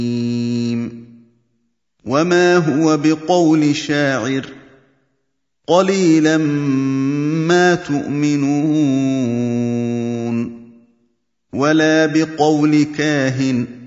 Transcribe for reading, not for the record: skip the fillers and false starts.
وما هو بقول شاعر قليلا ما تؤمنون ولا بقول كاهن